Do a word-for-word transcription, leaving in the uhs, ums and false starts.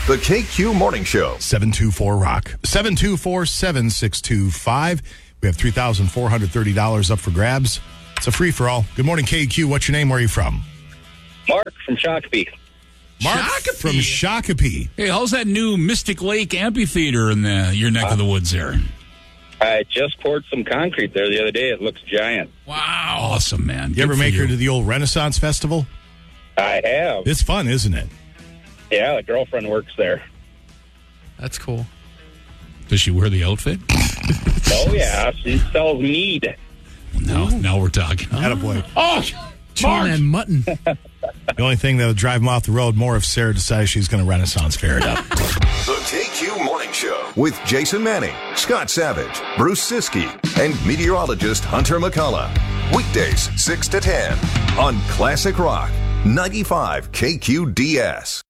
The K Q Morning Show. seven two four rock. seven two four, seven six two five. We have three thousand four hundred thirty dollars up for grabs. It's a free-for-all. Good morning, K Q. What's your name? Where are you from? Mark from Shakopee. Mark Shakopee. from Shakopee. Hey, how's that new Mystic Lake amphitheater in the, your neck uh, of the woods there? I just poured some concrete there the other day. It looks giant. Wow. Awesome, man. You Good ever for make you. her to the old Renaissance Festival? I have. It's fun, isn't it? Yeah, the girlfriend works there. That's cool. Does she wear the outfit? Oh, yeah. She sells mead. Now, now we're talking. Attaboy. Oh, Chewing that mutton. The only thing that would drive him off the road more if Sarah decides she's going to Renaissance fair it up. The K Q Morning Show with Jason Manning, Scott Savage, Bruce Siskey, and meteorologist Hunter McCullough. Weekdays six to ten on Classic Rock ninety-five K Q D S.